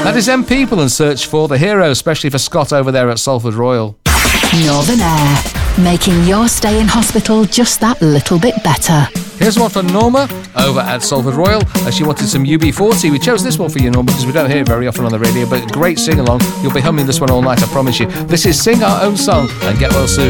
That is Them People and Search for the Hero, especially for Scott over there at Salford Royal. Northern Air, making your stay in hospital just that little bit better. Here's one from Norma over at Salford Royal. She wanted some UB40. We chose this one for you, Norma, because we don't hear it very often on the radio, but great sing-along. You'll be humming this one all night, I promise you. This is Sing Our Own Song and Get Well Soon.